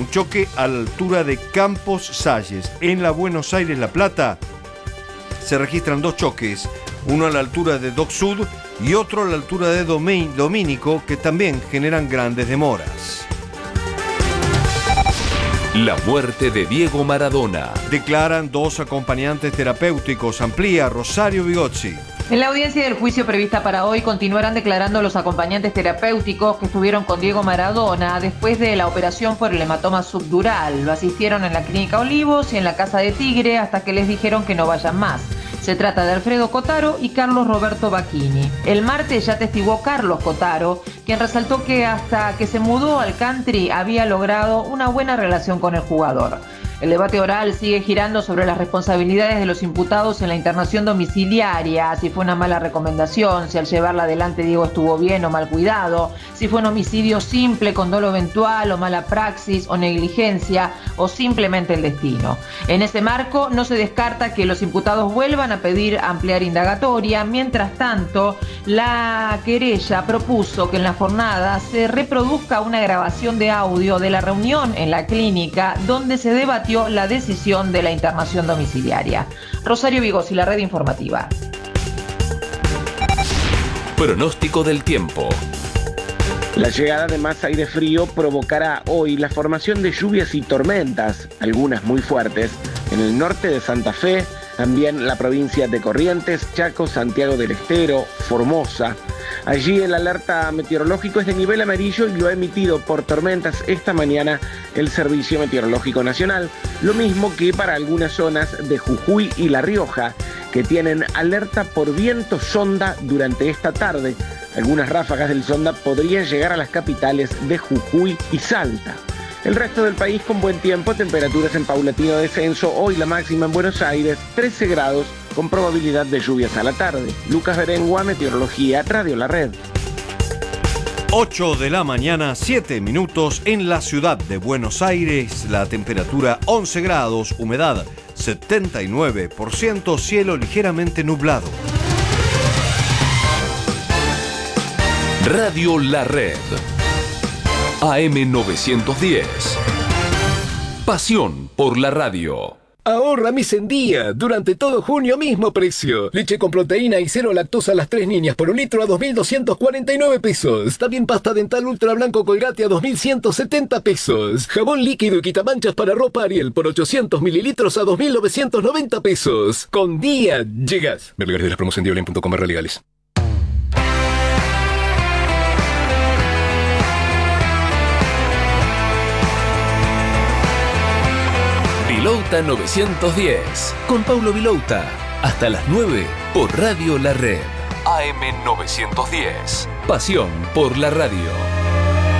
Un choque a la altura de Campos Salles. En la Buenos Aires, La Plata, se registran dos choques. Uno a la altura de Dock Sud y otro a la altura de Domínico, que también generan grandes demoras. La muerte de Diego Maradona. Declaran dos acompañantes terapéuticos. Amplía Rosario Bigozzi. En la audiencia del juicio prevista para hoy continuarán declarando los acompañantes terapéuticos que estuvieron con Diego Maradona después de la operación por el hematoma subdural. Lo asistieron en la Clínica Olivos y en la Casa de Tigre hasta que les dijeron que no vayan más. Se trata de Alfredo Cotaro y Carlos Roberto Bacchini. El martes ya testiguó Carlos Cotaro, quien resaltó que hasta que se mudó al country había logrado una buena relación con el jugador. El debate oral sigue girando sobre las responsabilidades de los imputados en la internación domiciliaria, si fue una mala recomendación, si al llevarla adelante Diego estuvo bien o mal cuidado, si fue un homicidio simple con dolo eventual o mala praxis o negligencia o simplemente el destino. En ese marco no se descarta que los imputados vuelvan a pedir ampliar indagatoria. Mientras tanto, la querella propuso que en la jornada se reproduzca una grabación de audio de la reunión en la clínica donde se debatió la decisión de la internación domiciliaria. Rosario Bigozzi, la red informativa. Pronóstico del tiempo. La llegada de más aire frío provocará hoy la formación de lluvias y tormentas, algunas muy fuertes, en el norte de Santa Fe, también la provincia de Corrientes, Chaco, Santiago del Estero, Formosa. Allí el alerta meteorológico es de nivel amarillo y lo ha emitido por tormentas esta mañana el Servicio Meteorológico Nacional, lo mismo que para algunas zonas de Jujuy y La Rioja, que tienen alerta por viento sonda durante esta tarde. Algunas ráfagas del sonda podrían llegar a las capitales de Jujuy y Salta. El resto del país con buen tiempo, temperaturas en paulatino descenso. Hoy la máxima en Buenos Aires, 13 grados, con probabilidad de lluvias a la tarde. Lucas Berengua, Meteorología, Radio La Red. 8 de la mañana, 7 minutos en la ciudad de Buenos Aires. La temperatura 11 grados, humedad 79%, cielo ligeramente nublado. Radio La Red. AM910. Pasión por la radio. Ahorra mes en día. Durante todo junio, mismo precio. Leche con proteína y cero lactosa a las 3 niñas por un litro a 2.249 pesos. También pasta dental ultra blanco Colgate a 2.170 pesos. Jabón líquido y quitamanchas para ropa Ariel por 800 mililitros a 2.990 pesos. Con día llegas. Ver lugares de las promociones en diolen.com legales. Vilouta 910, con Paulo Vilouta, hasta las 9 por Radio La Red. AM910, pasión por la radio.